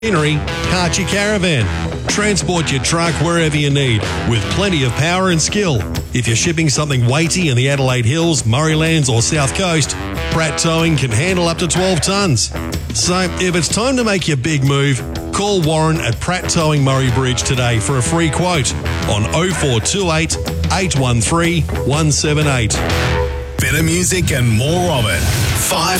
Archie Caravan. Transport your truck wherever you need with plenty of power and skill. If you're shipping something weighty in the Adelaide Hills, Murraylands or South Coast, Pratt Towing can handle up to 12 tonnes. So if it's time to make your big move, call Warren at Pratt Towing Murray Bridge today for a free quote on 0428 813 178. Better music and more of it. 5